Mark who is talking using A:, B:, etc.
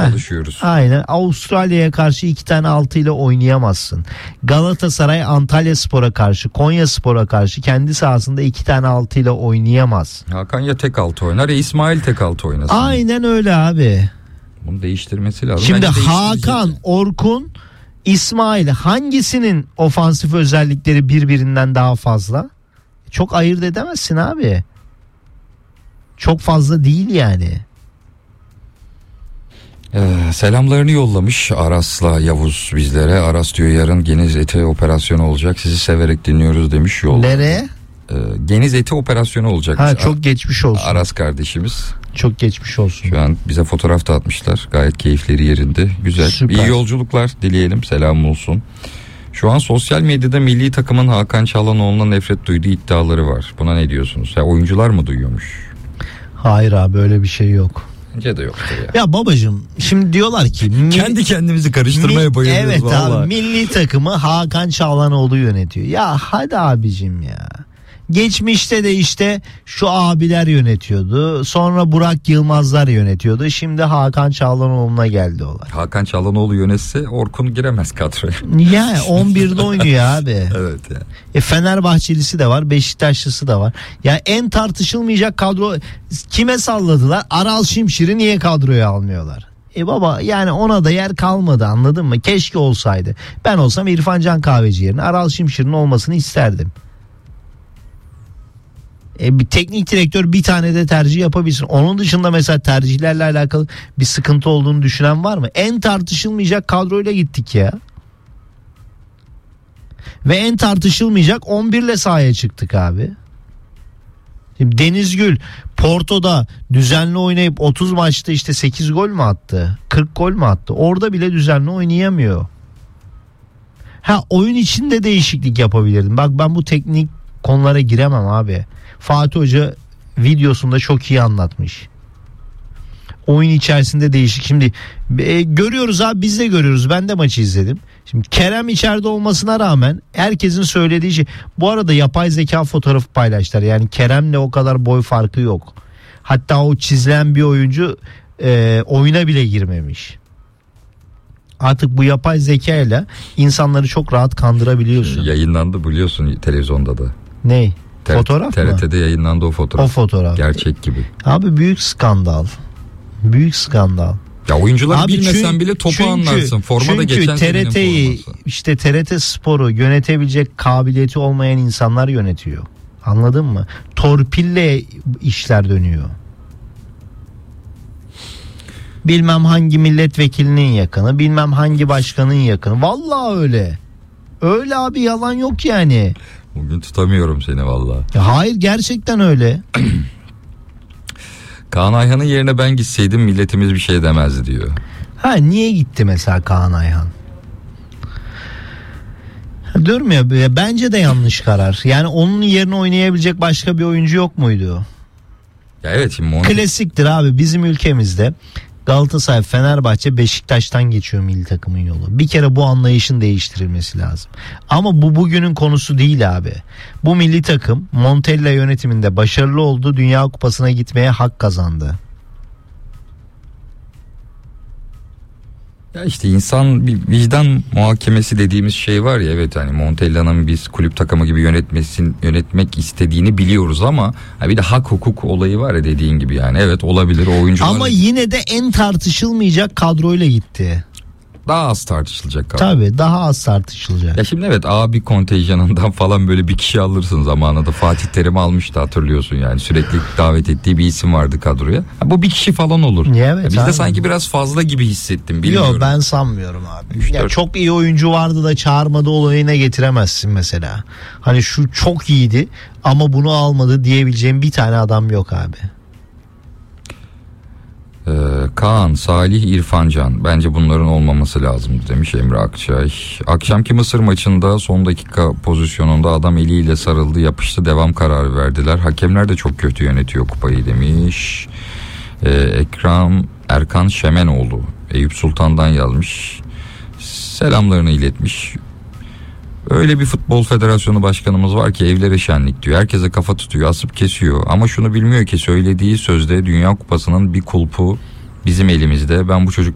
A: çalışıyoruz.
B: Aynen. Avustralya'ya karşı 2 tane 6 ile oynayamazsın. Galatasaray Antalyaspor'a karşı, Konyaspor'a karşı kendi sahasında 2 tane 6 ile oynayamaz.
A: Hakan ya tek 6 oynar ya İsmail tek 6 oynasın.
B: Aynen öyle abi.
A: Bunu değiştirmesi lazım.
B: Şimdi Hakan, Orkun, İsmail hangisinin ofansif özellikleri birbirinden daha fazla? Çok ayırt edemezsin abi. Çok fazla değil yani.
A: Selamlarını yollamış Aras'la Yavuz bizlere. Aras diyor yarın geniz eti operasyonu olacak. Sizi severek dinliyoruz demiş yol.
B: Nereye?
A: Geniz eti operasyonu olacak.
B: Ha, çok geçmiş olsun.
A: Aras kardeşimiz.
B: Çok geçmiş olsun.
A: Şu an bize fotoğraf da atmışlar. Gayet keyifleri yerinde. Güzel.
B: Süper.
A: İyi yolculuklar dileyelim. Selam olsun. Şu an sosyal medyada milli takımın Hakan Çalhanoğlu'na nefret duyduğu iddiaları var. Buna ne diyorsunuz? Ya oyuncular mı duyuyormuş?
B: Hayır abi, öyle bir şey yok.
A: Bence de yoktur ya.
B: Ya babacığım, şimdi diyorlar ki
A: kendi kendimizi karıştırmaya bayılıyoruz.
B: Evet
A: vallahi.
B: abi, milli takımı Hakan Çalhanoğlu yönetiyor. Ya hadi abicim ya. Geçmişte de işte şu abiler yönetiyordu. Sonra Burak Yılmazlar yönetiyordu. Şimdi Hakan Çalhanoğlu'na geldi olay.
A: Hakan Çalhanoğlu yönetse Orkun giremez kadroya.
B: Yani 11'de oynuyor abi.
A: Evet ya.
B: Fenerbahçelisi de var, Beşiktaşlısı da var. Ya en tartışılmayacak kadro kime salladılar? Aral Şimşir'i niye kadroya almıyorlar? Baba yani ona da yer kalmadı, anladın mı? Keşke olsaydı. Ben olsam İrfan Can Kahveci yerine Aral Şimşir'in olmasını isterdim. Bir teknik direktör bir tane de tercih yapabilsin. Onun dışında mesela tercihlerle alakalı bir sıkıntı olduğunu düşünen var mı? En tartışılmayacak kadroyla gittik ya. Ve en tartışılmayacak 11 ile sahaya çıktık abi. Şimdi Denizgül Porto'da düzenli oynayıp 30 maçta işte 8 gol mü attı? 40 gol mü attı? Orada bile düzenli oynayamıyor. Oyun içinde değişiklik yapabilirdim. Bak ben bu teknik konulara giremem abi. Fatih Hoca videosunda çok iyi anlatmış. Oyun içerisinde değişik. Şimdi görüyoruz abi, biz de görüyoruz. Ben de maçı izledim. Şimdi Kerem içeride olmasına rağmen herkesin söylediği şey. Bu arada yapay zeka fotoğrafı paylaştılar. Yani Kerem'le o kadar boy farkı yok. Hatta o çizilen bir oyuncu oyuna bile girmemiş. Artık bu yapay zeka ile insanları çok rahat kandırabiliyorsun.
A: Yayınlandı biliyorsun televizyonda da.
B: Ney? Fotoğraf mı?
A: TRT'de yayınlandı o fotoğraf.
B: O fotoğraf.
A: Gerçek gibi.
B: Abi büyük skandal. Büyük skandal.
A: Ya oyuncular
B: abi
A: bilmesen bile topu anlarsın. Forma da geçen
B: TRT'yi işte TRT Spor'u yönetebilecek kabiliyeti olmayan insanlar yönetiyor. Anladın mı? Torpille işler dönüyor. Bilmem hangi milletvekilinin yakını, bilmem hangi başkanın yakını. Vallahi öyle. Öyle abi, yalan yok yani.
A: Bugün tutamıyorum seni vallahi.
B: Hayır, gerçekten öyle.
A: Kaan Ayhan'ın yerine ben gitseydim milletimiz bir şey demezdi diyor.
B: Niye gitti mesela Kaan Ayhan? Diyorum ya, bence de yanlış karar. Yani onun yerine oynayabilecek başka bir oyuncu yok muydu?
A: Ya evet şimdi
B: klasiktir abi, bizim ülkemizde Galatasaray, Fenerbahçe, Beşiktaş'tan geçiyor milli takımın yolu. Bir kere bu anlayışın değiştirilmesi lazım. Ama bu bugünün konusu değil abi. Bu milli takım Montella yönetiminde başarılı oldu. Dünya Kupası'na gitmeye hak kazandı.
A: Ya işte insan bir vicdan muhakemesi dediğimiz şey var ya, evet hani Montella'nın biz kulüp takımı gibi yönetmek istediğini biliyoruz ama bir de hak hukuk olayı var ya dediğin gibi, yani evet olabilir o oyuncular.
B: Ama yine de en tartışılmayacak kadroyla gitti.
A: Daha az tartışılacak kadro.
B: Tabii daha az tartışılacak.
A: Ya şimdi evet abi kontenjanından falan böyle bir kişi alırsın, zamanında Fatih Terim almıştı hatırlıyorsun, yani sürekli davet ettiği bir isim vardı kadroya. Bu bir kişi falan olur.
B: Evet,
A: bizde sanki biraz fazla gibi hissettim, bilmiyorum.
B: Yok, ben sanmıyorum abi. Ya çok iyi oyuncu vardı da çağırmadı olayına getiremezsin mesela. Hani şu çok iyiydi ama bunu almadı diyebileceğim bir tane adam yok abi.
A: Kaan, Salih, İrfan Can, bence bunların olmaması lazım demiş Emre Akçay. Akşamki Mısır maçında son dakika pozisyonunda adam eliyle sarıldı, yapıştı, devam kararı verdiler. Hakemler de çok kötü yönetiyor kupayı demiş. Erkan Şemenoğlu Eyüp Sultan'dan yazmış, selamlarını iletmiş. Öyle bir futbol federasyonu başkanımız var ki evlere şenlik diyor. Herkese kafa tutuyor, asıp kesiyor. Ama şunu bilmiyor ki söylediği sözde Dünya Kupası'nın bir kulpu bizim elimizde. Ben bu çocuk